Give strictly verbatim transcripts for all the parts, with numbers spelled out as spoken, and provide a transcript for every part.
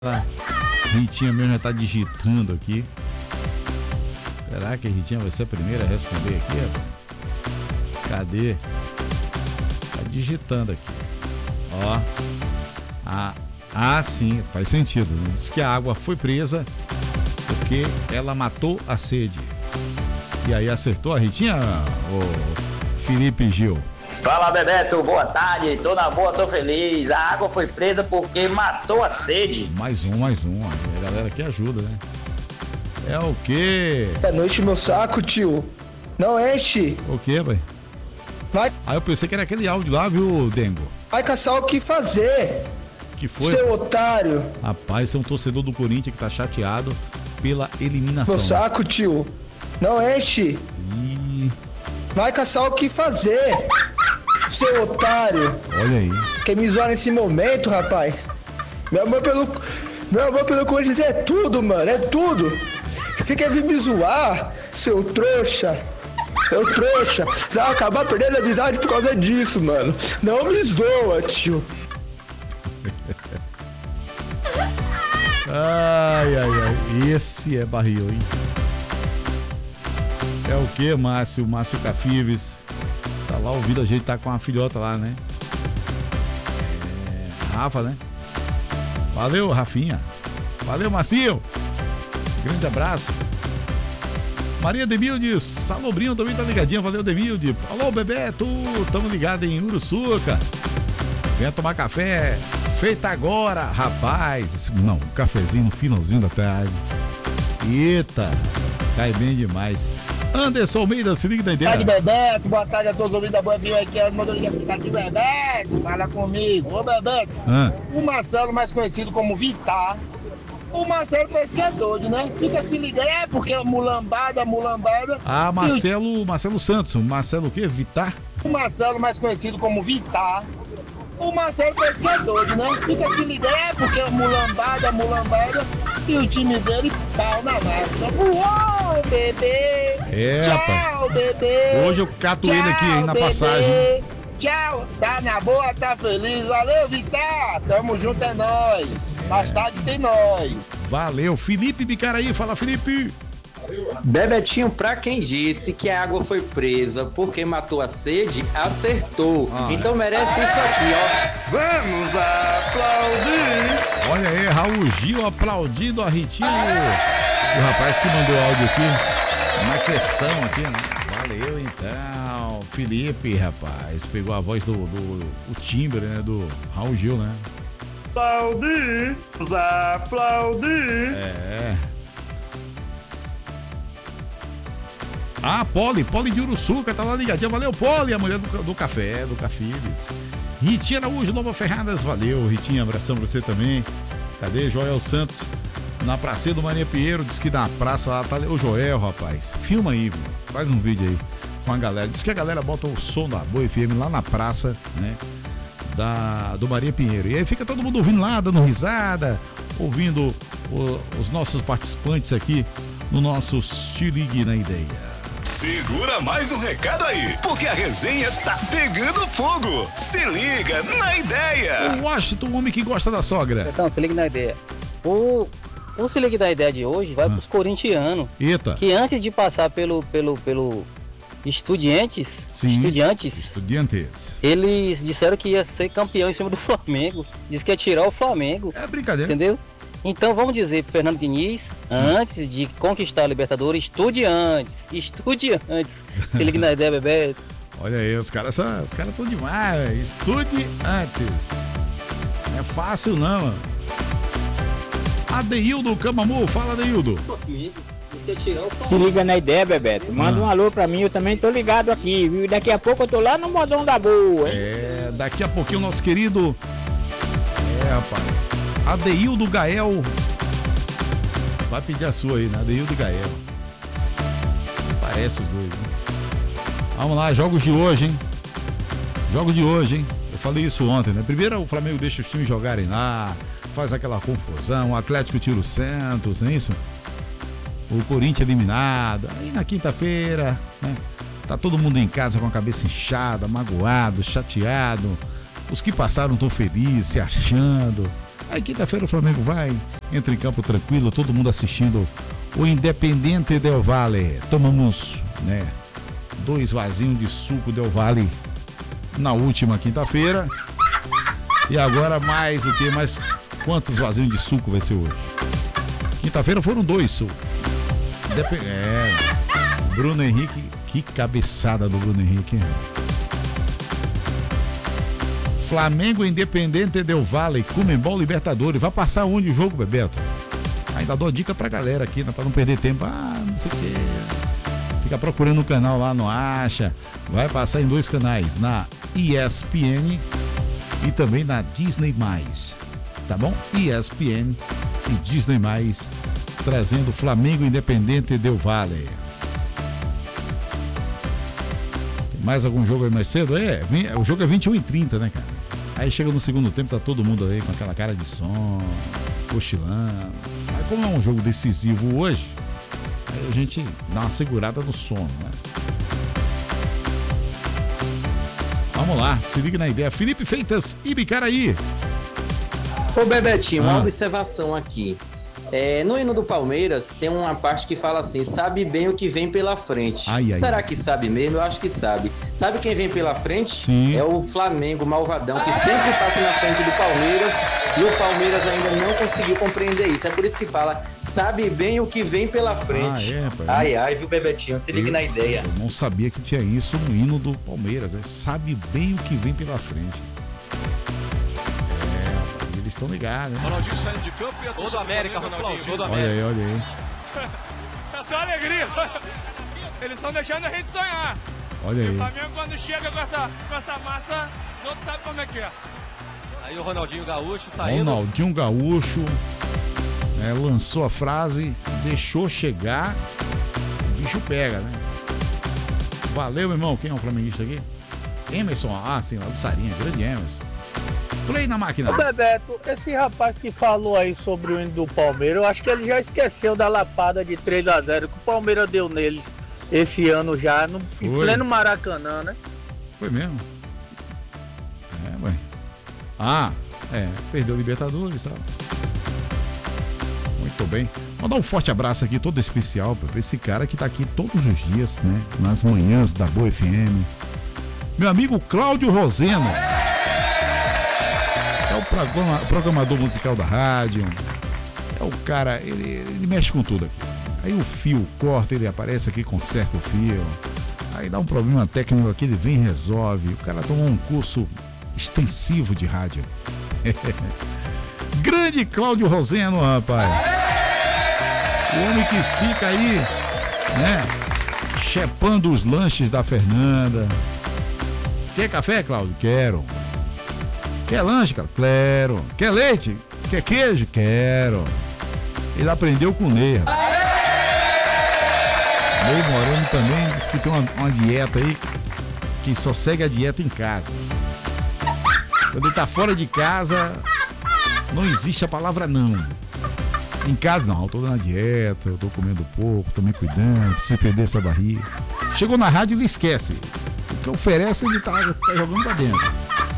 A Ritinha mesmo já tá digitando aqui. Será que a Ritinha vai ser a primeira a responder aqui? Cadê? Tá digitando aqui. Ó. Ah, ah, sim, faz sentido. Diz que a água foi presa porque ela matou a sede. E aí acertou a Ritinha, o Felipe Gil? Fala, Bebeto, boa tarde, tô na boa, tô feliz. A água foi presa porque matou a sede. Mais um, mais um. A galera aqui ajuda, né? É o quê? É, não enche meu saco, tio. Não enche. O quê, velho? Vai. Aí eu pensei que era aquele áudio lá, viu, Dengo? Vai caçar o que fazer. Que foi? Seu otário. Rapaz, esse é um torcedor do Corinthians que tá chateado pela eliminação. Meu saco, tio. Não enche. Ih. Vai caçar o que fazer. Seu otário. Olha aí. Quer me zoar nesse momento, rapaz? Meu amor pelo. Meu amor pelo Corinthians é tudo, mano. É tudo. Você quer vir me zoar, seu trouxa? Eu trouxa. Você vai acabar perdendo a amizade por causa disso, mano. Não me zoa, tio. Ai, ai, ai. Esse é barril, hein? É o que, Márcio? Márcio Cafives. Tá lá ouvindo a gente, tá com a filhota lá, né? É, Rafa, né? Valeu, Rafinha. Valeu, Marcinho. Grande abraço. Maria Demildes, Salobrinho também tá ligadinha. Valeu, Demilde. Alô, Bebeto. Tamo ligado em Uruçuca. Venha tomar café. Feita agora, rapaz. Não, um cafezinho no finalzinho da tarde. Eita, cai bem demais. Anderson Almeida, se liga da ideia. Boa tarde, Bebeto. Boa tarde a todos os ouvintes da Boa Viu aqui, as motoristas de aplicativo Bebeto. Fala comigo. Ô, Bebeto, ah. o Marcelo, mais conhecido como Vitar, o Marcelo parece que é doido, né? Fica se ligando, é porque é mulambada, mulambada. Ah, Marcelo, o... Marcelo Santos. Marcelo o quê? Vitar? O Marcelo, mais conhecido como Vitar, o Marcelo parece que é doido, né? Fica se ligando, é porque é mulambada, mulambada. E o time dele, pau na máquina. Uou, bebê! É, tchau, rapaz. bebê! Hoje eu cato tchau, ele aqui, hein, na bebê. passagem. Tchau, tá na boa, tá feliz. Valeu, Vitar! Tamo junto, é nóis. É. Mais tarde tem nós. Valeu, Felipe Bicaraí, fala, Felipe! Bebetinho, pra quem disse que a água foi presa porque matou a sede, acertou. Ah, então merece é. isso aqui, ó. Vamos aplaudir! Olha aí, Raul Gil aplaudindo a Ritinha. Ah. O rapaz que mandou áudio aqui, uma questão aqui, né? Valeu então, Felipe, rapaz. Pegou a voz do, do o timbre, né? Do Raul Gil, né? Aplaudir! Vamos aplaudir! É. Ah, Poli, Poli de Uruçuca, tá lá ligadinha. Valeu, Poli, a mulher do, do café, do Cafibes. Ritinha Araújo, Nova Ferradas, valeu, Ritinha, abração pra você também. Cadê Joel Santos? Na praça do Maria Pinheiro, diz que na praça lá tá o Joel, rapaz. Filma aí, viu? Faz um vídeo aí com a galera. Diz que a galera bota o som da Boa F M lá na praça, né? Da, do Maria Pinheiro. E aí fica todo mundo ouvindo lá, dando risada, ouvindo o, os nossos participantes aqui no nosso Se Ligue na Ideia. Segura mais um recado aí, porque a resenha tá pegando fogo. Se liga na ideia. O Washington, o homem que gosta da sogra. Então, se liga na ideia. O, o Se Liga na Ideia de hoje vai ah. pros corintianos. Eita. Que antes de passar pelo, pelo, pelo Estudiantes, Sim, Estudiantes, Estudiantes, eles disseram que ia ser campeão em cima do Flamengo. Diz que ia tirar o Flamengo. É brincadeira. Entendeu? Então vamos dizer pro Fernando Diniz, antes de conquistar a Libertadores, estude antes, estude antes. Se liga na ideia, bebê. Olha aí, os caras são, os caras estão demais, estude antes. Não é fácil não. Adeildo Camamu, fala, Adeildo. Se liga na ideia, Bebeto. Manda ah. um alô pra mim, eu também tô ligado aqui, viu? Daqui a pouco eu tô lá no modão da boa, hein? É, daqui a pouquinho o nosso querido... É, rapaz... Adeildo Gael vai pedir a sua aí, né? Adeildo Gael. Parece os dois, né? Vamos lá, jogos de hoje, hein? Jogos de hoje, hein? Eu falei isso ontem, né? Primeiro o Flamengo deixa os times jogarem lá, faz aquela confusão, o Atlético tira o Santos, não é isso? O Corinthians eliminado. Aí na quinta-feira, né? Tá todo mundo em casa com a cabeça inchada, magoado, chateado. Os que passaram estão felizes, se achando. Aí quinta-feira o Flamengo vai, entra em campo tranquilo, todo mundo assistindo o Independiente Del Valle. Tomamos, né, dois vasinhos de suco Del Valle na última quinta-feira. E agora mais o que? Mais quantos vasinhos de suco vai ser hoje? Quinta-feira foram dois sucos. Dep- é, Bruno Henrique, que cabeçada do Bruno Henrique. Flamengo Independente Del Valle, Comembol Libertadores. Vai passar onde o jogo, Bebeto? Ainda dou dica pra galera aqui, né, pra não perder tempo. Ah, não sei o que. Fica procurando no canal lá, não acha. Vai passar em dois canais, na E S P N e também na Disney mais. Tá bom? E S P N e Disney mais, trazendo Flamengo Independente Del Valle. Tem mais algum jogo aí mais cedo? É, o jogo é vinte e um e trinta, né, cara? Aí chega no segundo tempo, tá todo mundo aí com aquela cara de sono, cochilando. Mas como é um jogo decisivo hoje, aí a gente dá uma segurada no sono, né? Vamos lá, se liga na ideia. Felipe Feitas, Ibicaraí. Ô Bebetinho, uma Ah. observação aqui. É, no hino do Palmeiras tem uma parte que fala assim: sabe bem o que vem pela frente. Ai, ai, Será ai. que sabe mesmo? Eu acho que sabe. Sabe quem vem pela frente? Sim. É o Flamengo malvadão, que sempre passa na frente do Palmeiras e o Palmeiras ainda não conseguiu compreender isso. É por isso que fala: sabe bem o que vem pela frente. Ah, é, pai. Ai, ai, viu, Bebetinho? Se liga Eu- na ideia. Eu não sabia que tinha isso no hino do Palmeiras, né? Sabe bem o que vem pela frente. É, rapaz, eles estão ligados, né? Ronaldinho saindo de campo e a Gol do América, Ronaldinho, gol do Olha América. aí, olha aí. É só alegria. Eles estão deixando a gente sonhar. Olha O aí. Flamengo, quando chega com essa, com essa massa, os outros sabem como é que é. Aí o Ronaldinho Gaúcho saindo. Ronaldinho Gaúcho, né, lançou a frase, deixou chegar, o bicho pega, né? Valeu, meu irmão. Quem é o flamenguista aqui? Emerson. Ah, sim, lá do Sarinha, grande Emerson. Play na máquina. Ô Bebeto, esse rapaz que falou aí sobre o hino do Palmeiras, eu acho que ele já esqueceu da lapada de três a zero que o Palmeiras deu neles esse ano já, no em Foi. pleno Maracanã, né? Foi mesmo? É, ué. Ah, é, perdeu o Libertadores e tal. Muito bem. Mandar um forte abraço aqui, todo especial, para esse cara que tá aqui todos os dias, né? Nas manhãs da Boa F M. Meu amigo Cláudio Roseno. É o programa- programador musical da rádio. É o cara, ele, ele mexe com tudo aqui. Aí o fio corta, ele aparece aqui, conserta o fio. Aí dá um problema técnico aqui, ele vem e resolve. O cara tomou um curso extensivo de rádio. Grande Cláudio Roseno, rapaz. O homem que fica aí, né, chepando os lanches da Fernanda. Quer café, Cláudio? Quero. Quer lanche, cara? Quero. Quer leite? Quer queijo? Quero. Ele aprendeu com o Ney, rapaz. Ney Moreno também disse que tem uma, uma dieta aí que só segue a dieta em casa. Quando ele tá fora de casa, não existe a palavra não. Em casa não, eu tô na dieta, eu tô comendo pouco, tô me cuidando, preciso perder essa barriga. Chegou na rádio, ele esquece. O que oferece, ele tá, tá jogando pra dentro.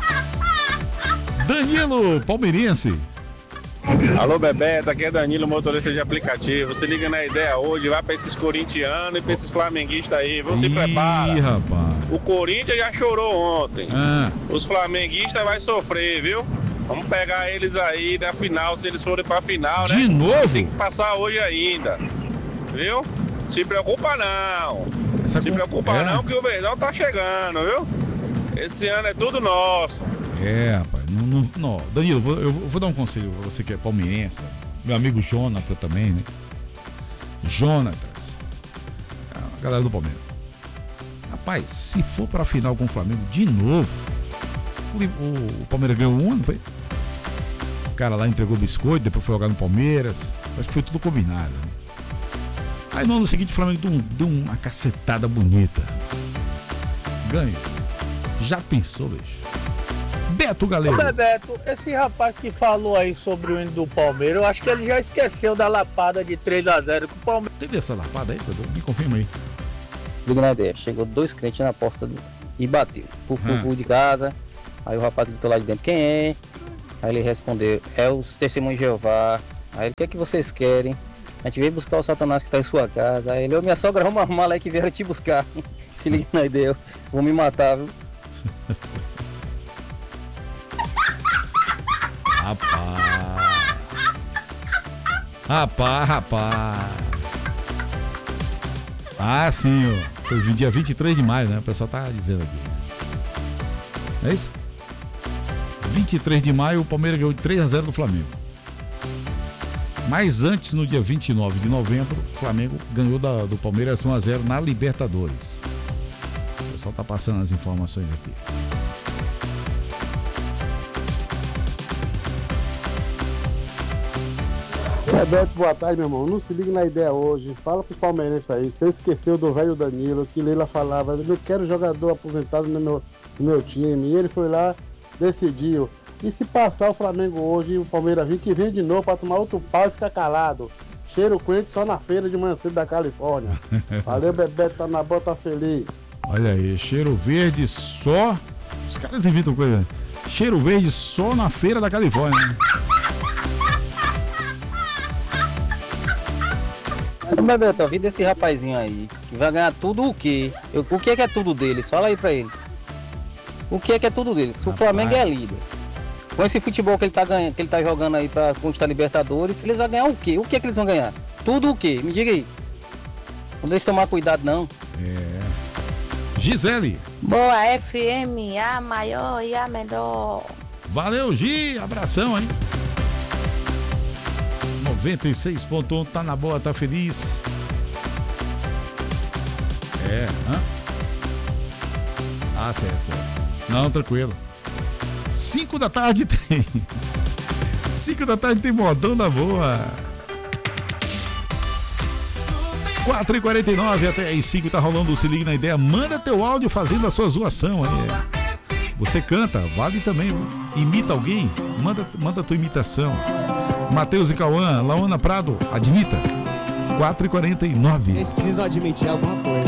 Danilo, palmeirense. Alô, Bebeto, aqui é Danilo, motorista de aplicativo. Se liga na ideia hoje, vai pra esses corintianos e pra esses flamenguistas aí. Vão se prepara. Ih, rapaz. O Corinthians já chorou ontem. Ah. Os flamenguistas vai sofrer, viu? Vamos pegar eles aí na final, se eles forem pra final, né? De novo? Tem que passar hoje ainda. Viu? Se preocupa não. Essa se com- preocupa é. não que o Verdão tá chegando, viu? Esse ano é tudo nosso. É, rapaz, não, não, não. Danilo, vou- eu vou dar um conselho pra você que é palmeirense, meu amigo Jonathan também, né? Jonatas, a galera do Palmeiras. Rapaz, se for pra final com o Flamengo de novo, o, o- o Palmeiras ganhou um, não foi? O cara lá entregou biscoito, depois foi jogar no Palmeiras. Acho que foi tudo combinado. Né? Aí no ano seguinte o Flamengo deu, um- deu uma cacetada bonita. Ganha. Já pensou, bicho? Beto Ô Galego. Bebeto, esse rapaz que falou aí sobre o hino do Palmeiras, eu acho que ele já esqueceu da lapada de três a zero que o Palmeiras... Teve essa lapada aí, Pedro? Me confirma aí. Liga na ideia, chegou dois crentes na porta do... e bateu. Por Hum. por de casa. Aí o rapaz gritou lá de dentro, quem é? Aí ele respondeu, é os testemunhos de Jeová. Aí ele, o que é que vocês querem? A gente veio buscar o Satanás que tá em sua casa. Aí ele, ô, minha sogra arruma uma mala aí que vieram te buscar. Se liga na ideia, vou me matar, viu? Rapaz. Rapaz, rapaz. Ah, sim, ó. Foi dia vinte e três de maio, né? O pessoal tá dizendo aqui. É isso? vinte e três de maio, o Palmeiras ganhou de três a zero do Flamengo. Mas antes, no dia vinte e nove de novembro, o Flamengo ganhou da, do Palmeiras um a zero na Libertadores. O pessoal tá passando as informações aqui. Bebeto, boa tarde, meu irmão. Não se liga na ideia hoje. Fala pros palmeirenses aí. Você esqueceu do velho Danilo, que Leila falava, eu não quero jogador aposentado no meu, no meu time. E ele foi lá, decidiu. E se passar o Flamengo hoje e o Palmeiras vir, que vem de novo pra tomar outro pau e ficar calado. Cheiro quente só na feira de manhã cedo da Califórnia. Valeu, Bebeto, tá na boa, tá feliz. Olha aí, cheiro verde só... Os caras inventam coisa. Cheiro verde só na feira da Califórnia. Ô, Bebeto, eu vi desse rapazinho aí, que vai ganhar tudo o quê? Eu, o que é que é tudo deles? Fala aí pra ele. O que é que é tudo deles? Se o Flamengo é líder, com esse futebol que ele tá ganhando, que ele tá jogando aí pra conquistar Libertadores, eles vão ganhar o quê? O que é que eles vão ganhar? Tudo o quê? Me diga aí. Não deixe tomar cuidado, não. É. Gisele. Boa F M, a maior e a melhor. Valeu, Gi. Abração, hein? noventa e seis ponto um, tá na boa, tá feliz. É, hã? Ah, certo, certo. Não, tranquilo. cinco da tarde tem. cinco da tarde tem modão na boa. quatro e quarenta e nove até as cinco tá rolando o Se Liga na Ideia. Manda teu áudio fazendo a sua zoação aí. Você canta, vale também. Imita alguém, manda, manda tua imitação. Matheus e Cauã, Laona Prado, admita. quatro e quarenta e nove. Vocês precisam admitir alguma coisa.